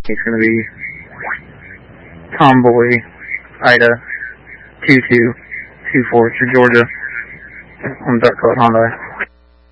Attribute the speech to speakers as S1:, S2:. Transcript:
S1: It's going to be Tomboy, Ida, 2224 to Georgia on Dark Colored Hyundai.